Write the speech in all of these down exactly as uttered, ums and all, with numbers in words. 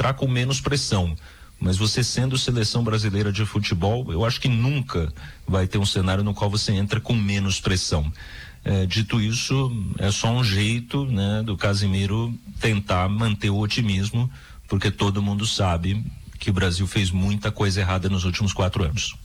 entrar com menos pressão. Mas você sendo seleção brasileira de futebol, eu acho que nunca vai ter um cenário no qual você entra com menos pressão. É, dito isso, é só um jeito, né, do Casimiro tentar manter o otimismo, porque todo mundo sabe que o Brasil fez muita coisa errada nos últimos quatro anos.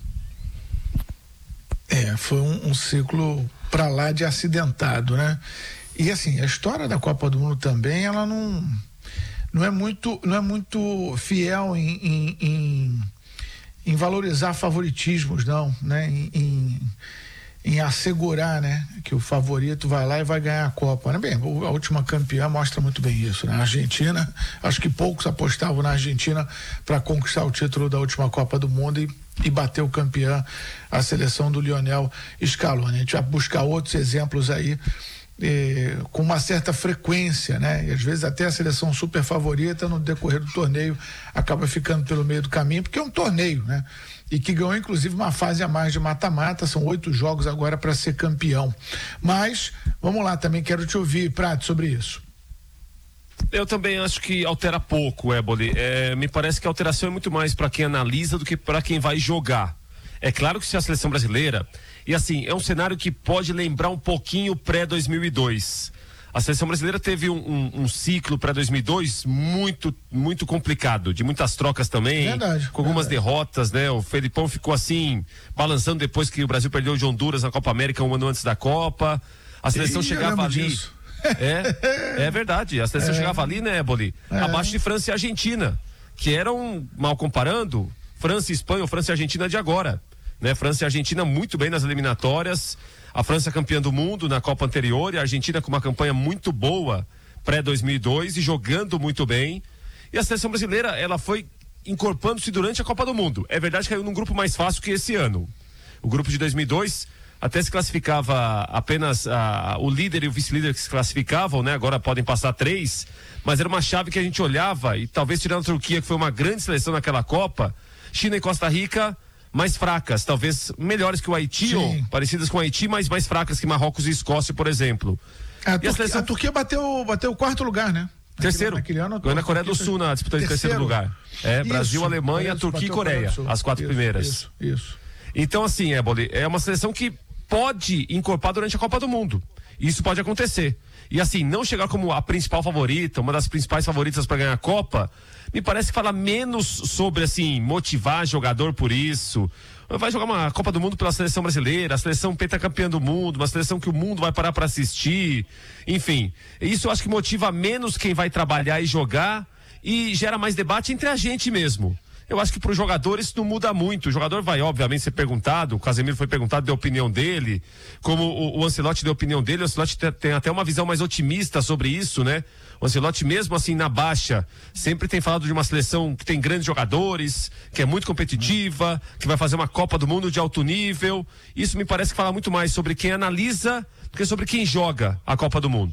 É, foi um, um ciclo para lá de acidentado, né? E assim, a história da Copa do Mundo também, ela não não é muito não é muito fiel em, em, em, em valorizar favoritismos, não, né? Em, em, em assegurar, né, que o favorito vai lá e vai ganhar a Copa, né? Bem, a última campeã mostra muito bem isso, né? A Argentina, acho que poucos apostavam na Argentina para conquistar o título da última Copa do Mundo e, e bater o campeã, a seleção do Lionel Scaloni. A gente vai buscar outros exemplos aí eh, com uma certa frequência, né? E às vezes até a seleção super favorita no decorrer do torneio acaba ficando pelo meio do caminho, porque é um torneio, né? E que ganhou inclusive uma fase a mais de mata-mata, são oito jogos agora para ser campeão. Mas, vamos lá, também quero te ouvir, Prato, sobre isso. Eu também acho que altera pouco, Éboli. É, me parece que a alteração é muito mais para quem analisa do que para quem vai jogar. É claro que se a seleção brasileira, e assim, é um cenário que pode lembrar um pouquinho pré dois mil e dois. A seleção brasileira teve um, um, um ciclo para dois mil e dois muito, muito complicado, de muitas trocas também, verdade, com algumas verdade. derrotas, né? O Felipão ficou assim, balançando depois que o Brasil perdeu de Honduras na Copa América um ano antes da Copa. A seleção Ih, chegava ali. Disso. É, é verdade. A seleção é. chegava ali, né, Éboli? É. Abaixo de França e Argentina, que eram, mal comparando, França e Espanha ou França e Argentina de agora. Né? França e Argentina muito bem nas eliminatórias. A França campeã do mundo na Copa anterior e a Argentina com uma campanha muito boa pré dois mil e dois e jogando muito bem. E a seleção brasileira, ela foi incorporando-se durante a Copa do Mundo. É verdade que caiu num grupo mais fácil que esse ano. O grupo de dois mil e dois até se classificava apenas a, o líder e o vice-líder que se classificavam, né? Agora podem passar três, mas era uma chave que a gente olhava e talvez tirando a Turquia, que foi uma grande seleção naquela Copa, China e Costa Rica mais fracas, talvez melhores que o Haiti, ou parecidas com o Haiti, mas mais fracas que Marrocos e Escócia, por exemplo. A, Turquia, a, seleção... a Turquia bateu, bateu o quarto lugar, né? Terceiro. Naquele ano, ganhou na Coreia do Sul na disputa de terceiro lugar. É, isso, Brasil, Alemanha, Turquia e Coreia, as quatro isso, primeiras. Isso, isso. Então, assim, Éboli, é uma seleção que pode incorporar durante a Copa do Mundo. Isso pode acontecer. E assim, não chegar como a principal favorita, uma das principais favoritas para ganhar a Copa, me parece que fala menos sobre, assim, motivar jogador por isso. Vai jogar uma Copa do Mundo pela seleção brasileira, a seleção pentacampeã do mundo, uma seleção que o mundo vai parar para assistir. Enfim, isso eu acho que motiva menos quem vai trabalhar e jogar e gera mais debate entre a gente mesmo. Eu acho que para os jogadores isso não muda muito. O jogador vai, obviamente, ser perguntado. O Casemiro foi perguntado, deu a opinião dele. Como o, o Ancelotti deu a opinião dele, o Ancelotti tem, tem até uma visão mais otimista sobre isso, né? O Ancelotti, mesmo assim, na baixa, sempre tem falado de uma seleção que tem grandes jogadores, que é muito competitiva, que vai fazer uma Copa do Mundo de alto nível. Isso me parece que fala muito mais sobre quem analisa do que sobre quem joga a Copa do Mundo.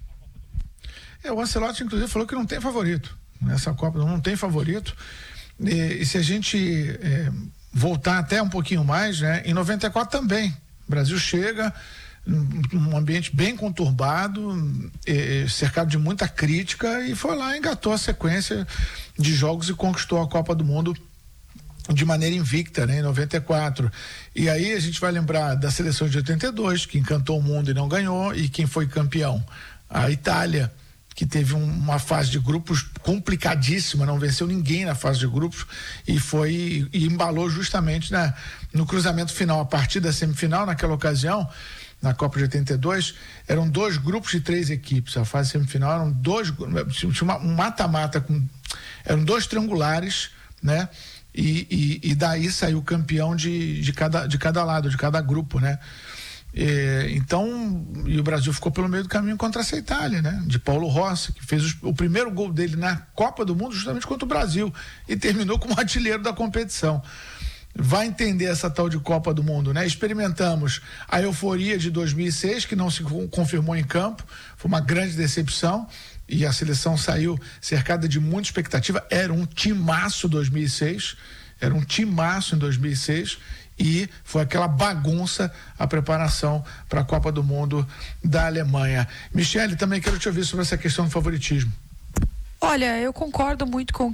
É, o Ancelotti, inclusive, falou que não tem favorito. Nessa Copa não tem favorito. E, e se a gente é, voltar até um pouquinho mais, né? Em noventa e quatro também, o Brasil chega num ambiente bem conturbado, é, cercado de muita crítica, e foi lá, engatou a sequência de jogos e conquistou a Copa do Mundo de maneira invicta, né? Em noventa e quatro. E aí a gente vai lembrar da seleção de oitenta e dois, que encantou o mundo e não ganhou, e quem foi campeão? A Itália, que teve um, uma fase de grupos complicadíssima, não venceu ninguém na fase de grupos e foi e embalou justamente na, no cruzamento final, a partir da semifinal, naquela ocasião, na Copa de oitenta e dois, eram dois grupos de três equipes. A fase semifinal eram dois, tinha uma, um mata-mata, com, eram dois triangulares, né? E, e, e daí saiu o campeão de, de, cada, de cada lado, de cada grupo, né? É, então, e o Brasil ficou pelo meio do caminho contra essa Itália, né? De Paulo Rossi, que fez os, o primeiro gol dele na Copa do Mundo justamente contra o Brasil e terminou como artilheiro da competição. Vai entender essa tal de Copa do Mundo, né? Experimentamos a euforia de dois mil e seis, que não se confirmou em campo, foi uma grande decepção e a seleção saiu cercada de muita expectativa. Era um timaço dois mil e seis, era um timaço em dois mil e seis. E foi aquela bagunça a preparação para a Copa do Mundo da Alemanha. Michele, também quero te ouvir sobre essa questão do favoritismo. Olha, eu concordo muito com